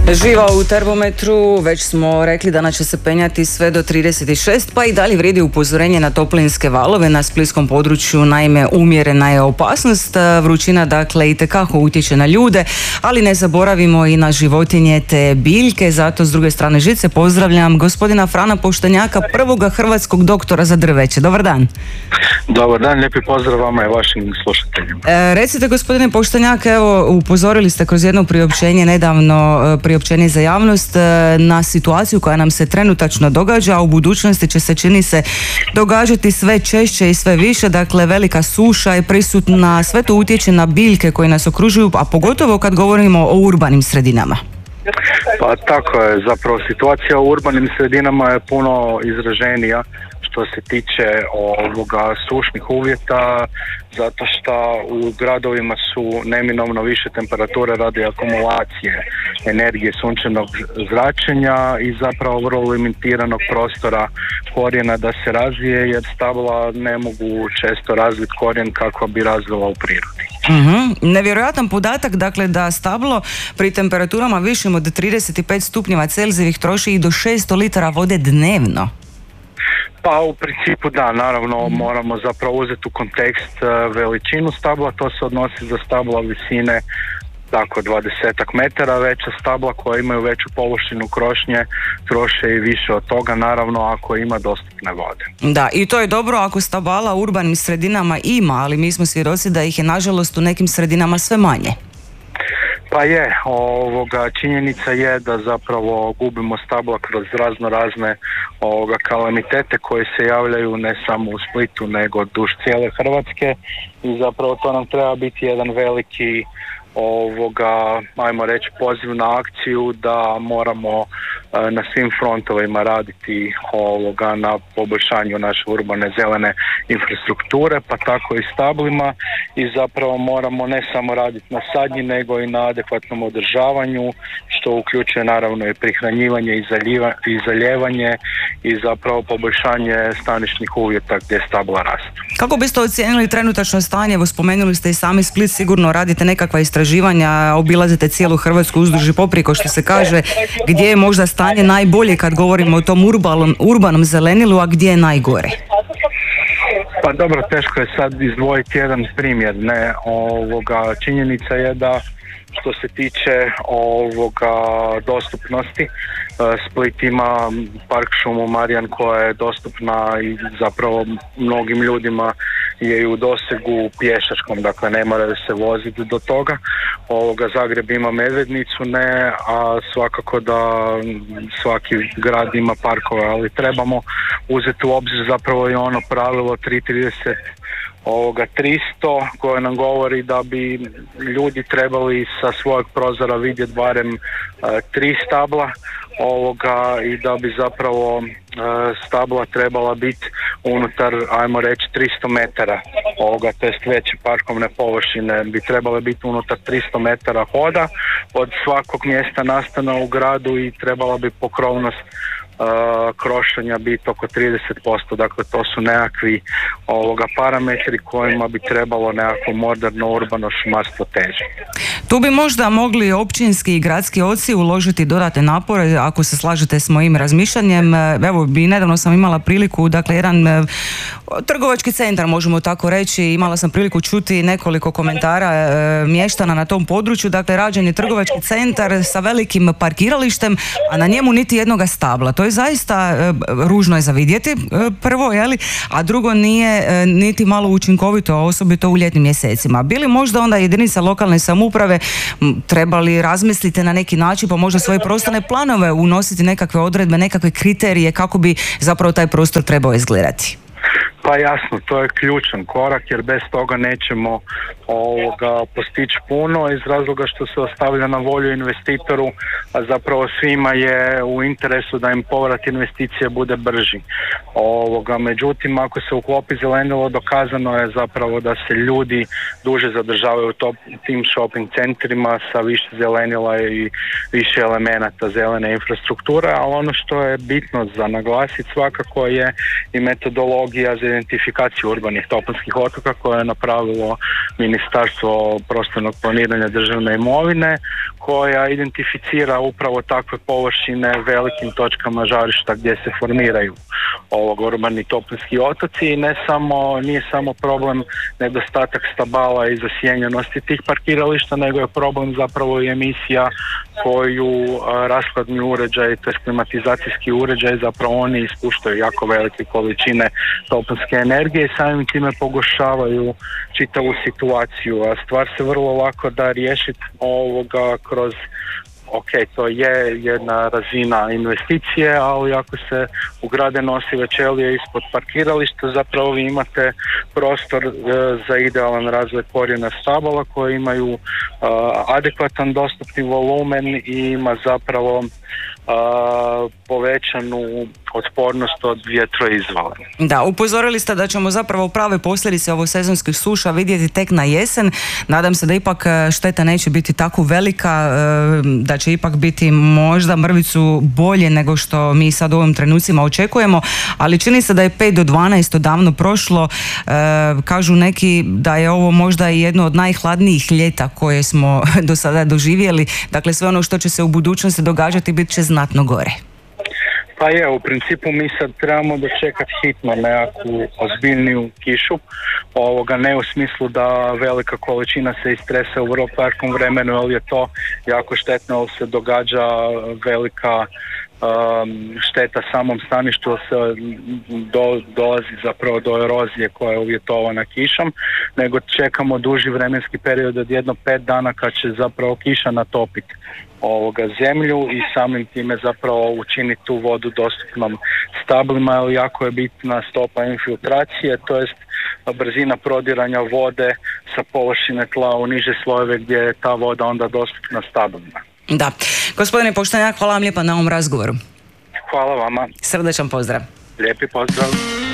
Živa u termometru, već smo rekli da će se penjati sve do 36, pa i dalje vrijedi upozorenje na toplinske valove na splitskom području. Naime, umjerena je opasnost, vrućina dakle itekako utječe na ljude, ali ne zaboravimo i na životinje te biljke. Zato s druge strane žice pozdravljam gospodina Frana Poštenjaka, prvoga hrvatskog doktora za drveće. Dobar dan. Dobar dan, lijepi pozdrav vama i vašim slušateljima. Recite gospodine Poštenjak, evo upozorili ste kroz jedno priopćenje nedavno, priopćenje za javnost, na situaciju koja nam se trenutačno događa, a u budućnosti će se, čini se, događati sve češće i sve više. Dakle, velika suša je prisutna, sve to utječe na biljke koje nas okružuju, a pogotovo kad govorimo o urbanim sredinama. Pa tako je, zapravo situacija u urbanim sredinama je puno izraženija što se tiče ovoga sušnih uvjeta, zato što u gradovima su neminovno više temperature radi akumulacije energije sunčanog zračenja i zapravo vrlo limitiranog prostora korijena da se razvije, jer stabla ne mogu često razviti korijen kako bi razvila u prirodi. Nevjerojatan podatak, dakle, da stablo pri temperaturama višim od 35 stupnjeva Celzijevih troši i do 600 litara vode dnevno. Pa u principu da, naravno moramo zapravo uzeti u kontekst veličinu stabla, to se odnosi za stabla visine tako 20 metara, veća stabla koja imaju veću površinu krošnje troše i više od toga, naravno ako ima dostupne vode. Da, i to je dobro ako stabala u urbanim sredinama ima, ali mi smo svjedoci da ih je nažalost u nekim sredinama sve manje. Pa je, činjenica je da zapravo gubimo stabla kroz razne kalamitete koje se javljaju ne samo u Splitu nego duž cijele Hrvatske i zapravo to nam treba biti jedan veliki ajmo reći poziv na akciju da moramo na svim frontovima raditi na poboljšanju naše urbane zelene infrastrukture, pa tako i stablima, i zapravo moramo ne samo raditi na sadnji nego i na adekvatnom održavanju, što uključuje naravno i prihranjivanje i zalijevanje i zapravo poboljšanje stanišnih uvjeta gdje stabla rastu. Kako biste ocijenili trenutačno stanje? Evo, spomenuli ste i sami Split, sigurno radite nekakva istraživanja, obilazite cijelu Hrvatsku uzduž i poprijeko, što se kaže, gdje je možda stanje najbolje kad govorimo o tom urbanom zelenilu, a gdje je najgore? Pa dobro, teško je sad izdvojiti jedan primjer, ne, činjenica je da što se tiče dostupnosti, Split ima park šumu Marijan koja je dostupna i zapravo mnogim ljudima je i u dosegu pješačkom, dakle ne moraju se voziti do toga. Zagreb ima Medvednicu, ne, a svakako da svaki grad ima parkove, ali trebamo uzeti u obzir zapravo i ono pravilo 3:30 300 koje nam govori da bi ljudi trebali sa svojeg prozora vidjeti barem 3 stabla i da bi zapravo stabla trebala biti unutar, ajmo reći, 300 metara test veće parkovne površine bi trebale biti unutar 300 metara hoda od svakog mjesta nastana u gradu i trebala bi pokrovnost krošenja biti oko 30%, dakle to su nekakvi parametri kojima bi trebalo nekako moderno urbano šumarstvo težiti. Tu bi možda mogli općinski i gradski oci uložiti dodatne napore, ako se slažete s mojim razmišljanjem. Evo, nedavno sam imala priliku, dakle jedan trgovački centar, možemo tako reći, imala sam priliku čuti nekoliko komentara mještana na tom području. Dakle, rađen je trgovački centar sa velikim parkiralištem, a na njemu niti jednoga stabla. To je zaista ružno je za vidjeti, prvo, a drugo nije niti malo učinkovito, osobito u ljetnim mjesecima. Bili možda onda jedinica lokalne samouprave trebali razmisliti na neki način, pa možda svoje prostorne planove unositi nekakve odredbe, nekakve kriterije kako bi zapravo taj prostor trebao izgledati? Pa jasno, to je ključan korak jer bez toga nećemo postići puno iz razloga što se ostavlja na volju investitoru, a zapravo svima je u interesu da im povrat investicije bude brži. Međutim, ako se uklopi zelenilo, dokazano je zapravo da se ljudi duže zadržavaju u tim shopping centrima sa više zelenila i više elemenata zelene infrastrukture, ali ono što je bitno za naglasiti svakako je i metodologija za identifikaciju urbanih toplinskih otoka koje je napravilo Ministarstvo prostornog planiranja državne imovine, koja identificira upravo takve površine velikim točkama žarišta gdje se formiraju urbani toplinski otoci i nije samo problem nedostatak stabala i zasjenjenosti tih parkirališta, nego je problem zapravo i emisija koju rashladni uređaj, to je klimatizacijski uređaj, zapravo oni ispuštaju jako velike količine toplinske energije i samim time pogoršavaju čitavu situaciju, a stvar se vrlo lako da riješiti kroz to je jedna razina investicije, ali ako se ugrade nosive ćelije ispod parkirališta, zapravo vi imate prostor za idealan razvoj korijena stabala koji imaju adekvatan dostupni volumen i ima zapravo povećanu otpornost od vjetroizvala. Da, upozorili ste da ćemo zapravo prave posljedice ovog sezonskih suša vidjeti tek na jesen. Nadam se da ipak šteta neće biti tako velika, da će ipak biti možda mrvicu bolje nego što mi sad u ovim trenucima očekujemo, ali čini se da je 5 do 12 odavno prošlo. Kažu neki da je ovo možda i jedno od najhladnijih ljeta koje smo do sada doživjeli. Dakle, sve ono što će se u budućnosti događati bit će znatno gore. Pa je, u principu mi sad trebamo dočekati hitno nekakvu ozbiljniju kišu, ne u smislu da velika količina se istrese u vrlo kratkom vremenu, ali je to jako štetno, ali se događa velika šteta samom staništu, se dolazi zapravo do erozije koja je uvjetovana kišom, nego čekamo duži vremenski period od 5 dana kad će zapravo kiša natopiti zemlju i samim time zapravo učiniti tu vodu dostupnom stablima, ali jako je bitna stopa infiltracije, to jest brzina prodiranja vode sa površine tla u niže slojeve gdje je ta voda onda dostupna stablima. Da. Gospodine Poštenjak, hvala vam lijepa na ovom razgovoru. Hvala vama. Srdečan pozdrav. Lijepi pozdrav.